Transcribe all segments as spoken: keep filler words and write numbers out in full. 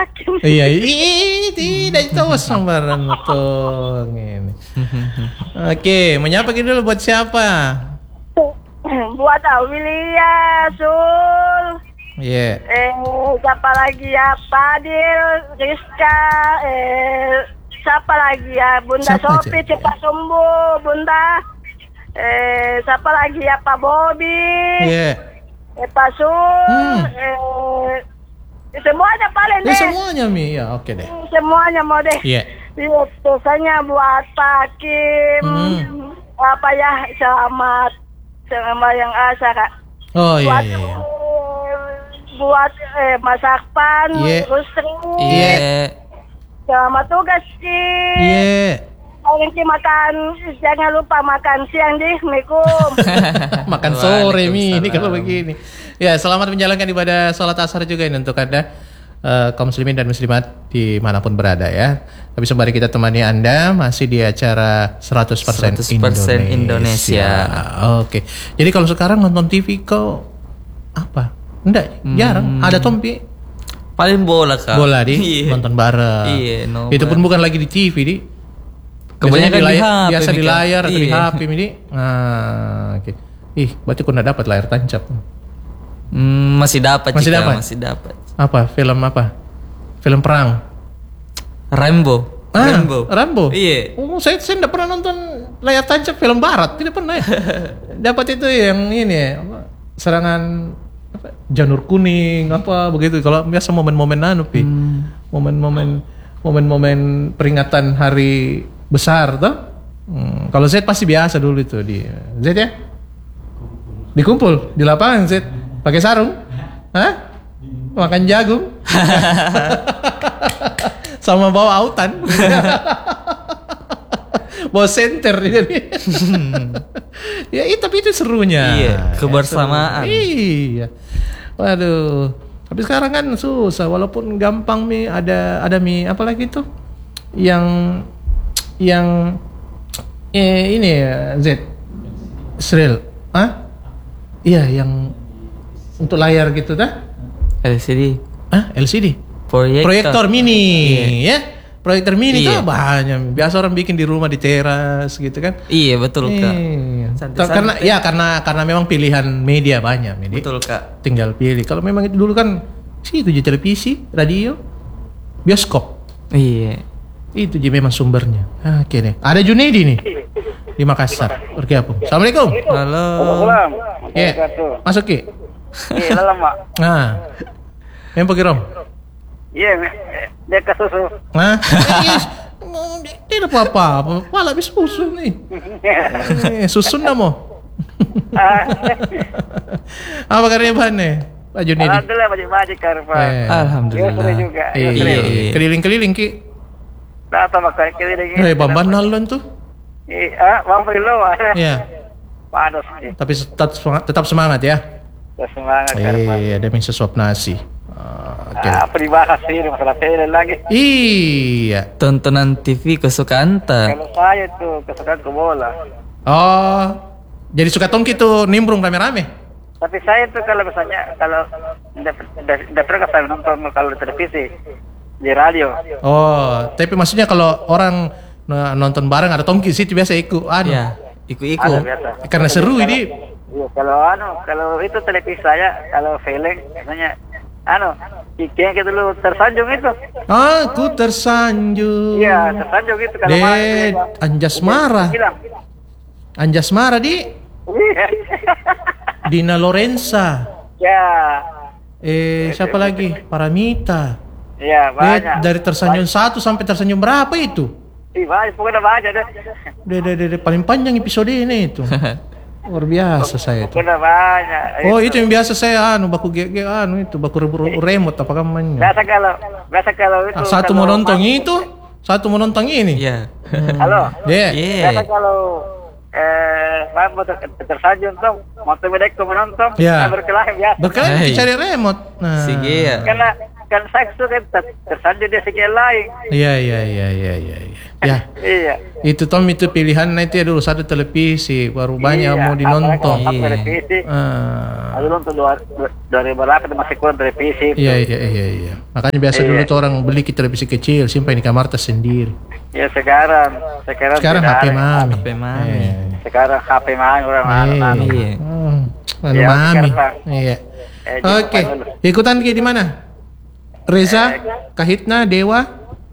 hakim. Iya, ih, tidak itu sembarang betul ini. Oke, menyapa kita dulu buat siapa? Buat Aulia, Sul. Iya. Yeah. Eh, siapa lagi ya? Padil, Rizka, eh, siapa lagi ya? Bunda Siapa Sopi, aja? cepat sembuh, Bunda. Eh, siapa lagi ya? Pak Bobi. Iya. Eh, Pak Sul. Hmm. Eh, semuanya paling Ya deh. semuanya Mi, ya oke deh. Semuanya mau deh. Iya. Iya, biasanya buat Pak Kim. Hmm. Apa ya? Selamat. Sama yang asa, Kak. Oh iya Buat, iya. iya. eh, buat eh, Mas Akpan, Iya. Rusri. Iya. Selamat tugas, Ki. Iya. Kalian Ki makan, jangan lupa makan siang di Assalamualaikum. Makan sore Mi, ini Waalaikumsalam. kalau begini. Ya, selamat menjalankan ibadah sholat asar juga ini untuk Anda eh, kaum muslimin dan muslimat dimanapun berada ya. Tapi sembari kita temani Anda masih di acara seratus persen seratus persen Indonesia. Indonesia. Oke. Jadi kalau sekarang nonton T V kau apa? Enggak, jarang. Ada Tompi Paling bola kak. bola di Iya. nonton bareng. Iya, no Itu pun bareng. bukan lagi di T V di. Kebanyakan Biasanya di layar, H P, biasa di Mika. layar atau di Iya. H P ini. Nah, oke. Ih, berarti kau nggak dapat layar tancap. Hmm, masih dapat. Masih Cika, dapat? Masih dapat. Apa? Film apa? Film perang. Rambo. Ah, Rambo. Rambo. Iya. Oh, saya saya tidak pernah nonton layar tancap film barat, tidak pernah ya. Dapat itu yang ini ya, apa, serangan apa, janur kuning apa begitu. Kalau biasa momen-momen anu pi. Momen-momen momen-momen peringatan hari besar tuh. Hmm, kalau Z pasti biasa dulu itu di Z ya. Dikumpul di lapangan Z, pakai sarung. Hah? Makan jagung. Sama bawa autan. Bawa senter juga nih. Ya, itu tapi itu serunya. Iya, Ya, kebersamaan. seru. Iya. Waduh. Tapi sekarang kan susah walaupun gampang Mi ada ada Mi apalagi tuh yang yang eh, ini ya Z Sril. Hah? Iya, yang untuk layar gitu dah. L C D. Ah, L C D. Proyektor. Proyektor mini, Iya. ya. Proyektor mini Iya. tuh banyak. Biasa orang bikin di rumah di teras gitu kan. Iya betul kak. Iya. Santai-santai. Karena ya karena karena memang pilihan media banyak, Medi. Betul kak. Tinggal pilih. Kalau memang itu dulu kan sih itu aja televisi, radio, bioskop. Iya. Itu aja memang sumbernya. Ah, oke deh. Ada Junedi nih di Makassar. Bergabung. Assalamualaikum. Halo. Salam. Ya. Masuk Ki. Iya, dalam, Mak. Nah. Yang pergi Rom. Iya, dia ke susu. Nah, yes. Tidak apa-apa, malah habis susu nih. Eh, susun dah mau. Apa kabarnya Ban nih, Pak Junedi? Alhamdulillah majik-majik karpa. Eh, Alhamdulillah. Iya, sore juga. iya, Iya, sore. Iya. keliling-keliling Ki. Datang makan kiri lagi. Eh, Bamban nalon tuh. Iya, ah, Bang Filo. Iya, Panas nih. tapi tetap semangat, tetap semangat ya. Terus semangat karpa. Iya, demi sesuap nasi. Ah, Oke. Ah, apa dibahas sih masalah film lagi. Iya. Tontonan T V kesukaan tak? Kalau saya tuh kesukaan ke bola. Oh, jadi suka tongki tuh nimbrung rame-rame. Tapi saya tuh kalau misalnya kalau tidak pernah saya nonton kalau di televisi, di radio. Oh, tapi maksudnya kalau orang n- nonton bareng ada tongki sih biasa ikut anu. Iya. Ada Ikut-ikut. biasa. Karena seru ini. Iya, kalau anu, kalau itu televisi saya, kalau film, misalnya, anu, Ikeng gitu dulu tersanjung itu. Aku tersanjung. Iya, tersanjung itu kalau Det, malam. Anjas marah. Bilang. Anjas marah di Iya. Dina Lorenza. Ya, Eh, siapa lagi? Paramita. iya Det, banyak. dari tersanjung satu sampai tersanjung berapa itu? Ih, banyak, pokoknya banyak deh. De, de, de, de, paling panjang episode ini itu. Luar biasa saya itu. Pokoknya banyak. Oh, itu yang biasa saya anu baku ge ge anu itu baku re- remote apa namanya? Biasa kalau, biasa kalau itu. Ah, satu kalau mau nonton ma- itu, satu mau nonton ini. Iya. Halo. Dek. Biasa Iya. kalau eh mampu ter tersanjung tuh, mau temen menonton, Iya. berkelahi biasa. Berkali Hai. cari remote. Nah. Sige ya. Karena kan saksu kan ter- tersanjung dia sekian lain. Iya iya iya iya iya. iya. Ya. Iya. Itu Tom itu pilihan nanti dulu satu televisi baru banyak Iya, mau dinonton. apalagi Iya. televisi. Ah. Lalu untuk dua dua ribu berapa itu masih kurang televisi. Iya iya iya iya. Makanya biasa Iya. dulu tuh orang beli ke televisi kecil simpan di kamar tersendiri. Ya sekarang, sekarang Sekarang tidak H P ada. mami. H P mami. Eh. Sekarang H P mana orang anu Iya. anu. Iya. Hmm, anu Iya, mami. sekarang, Pak. Iya. Eh, jangan Oke. lupa dulu. Ikutan Ki di mana? Reza, Kahitna, Dewa.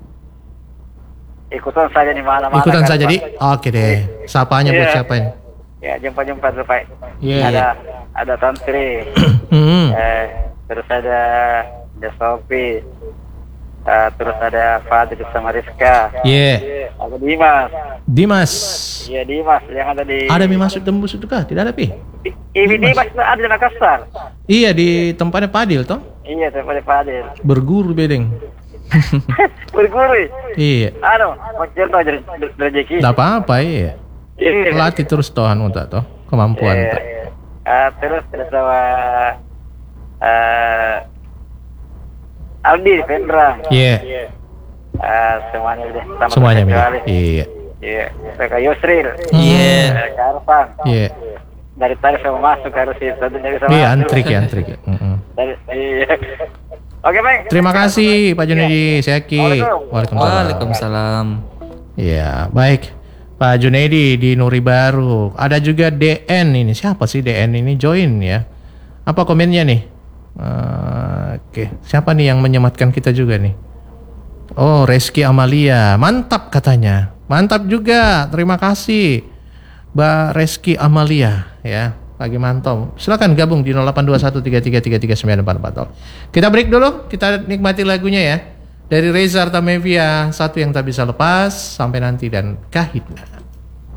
Ikutan saja di mana-mana. Ikutan kan, saja Pak. di. Oke deh. Sapanya buat Iya. siapa ini? Ya jumpa-jumpa dulu Pak. Iya, Ada iya. ada Tantri, Hmm. eh, terus ada ada Sofi, eh, terus ada Fadil sama Rizka, Iya. ada Dimas. Dimas. Iya Dimas yang ada di. Ada mie masuk tembus itu kah? Tidak ada pi? Ini Dimas itu ada di Makassar. Iya di tempatnya Padil toh. Iya tempat Fadil. Berguru bedeng. Berguru. Iya. Anu, mencerita dari rezeki. Tidak apa-apa iya. Iya. Latih terus tohan untuk toh kemampuan Iya, toh. iya. Ah, terus terus sama eh Aldi Vendra. Iya. Ah, semuanya udah sama Semuanya mi. sekali. Iya. Iya, mereka Yusril. Iya. Eh, Karpan. Iya. Dari tadi sama masuk harus itu tentunya bisa Iya masuk. antrik ya antrik. ya. Mm-mm. Dari, iya. Oke, Bang. Terima kasih Pak Junedi, Seki. Waalaikumsalam. Waalaikumsalam. Iya, baik. Pak Junedi di Nuri Baru. Ada juga D N ini. Siapa sih D N ini? Join ya. Apa komennya nih? Eh, Oke, siapa nih yang menyematkan kita juga nih? Oh, Reski Amalia. Mantap katanya. Mantap juga. Terima kasih Mbak Reski Amalia ya. Pagi mantap. Silakan gabung di nol delapan dua satu tiga tiga tiga tiga sembilan empat empat. Kita break dulu. Kita nikmati lagunya ya. Dari Reza Artamevia, Satu Yang Tak Bisa Lepas, Sampai Nanti dan Kahitna.